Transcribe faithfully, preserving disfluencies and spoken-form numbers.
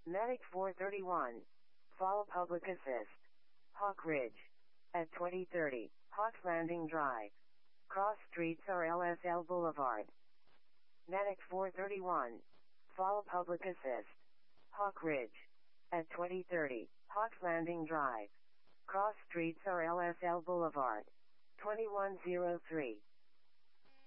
Medic four thirty-one. Fall Public Assist. Hawk Ridge. At twenty thirty, Hawks Landing Drive. Cross streets are L S L Boulevard. Medic four thirty-one. Fall Public Assist. Hawk Ridge. At twenty thirty, Hawks Landing Drive. Cross streets are L S L Boulevard. twenty-one oh three.